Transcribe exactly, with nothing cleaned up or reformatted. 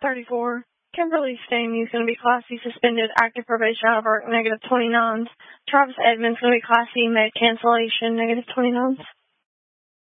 thirty-four. Kimberly Stamey is going to be Class C suspended, active probation out of work, negative twenty-nines. Travis Edmonds is going to be Class C med cancellation, negative twenty-nines.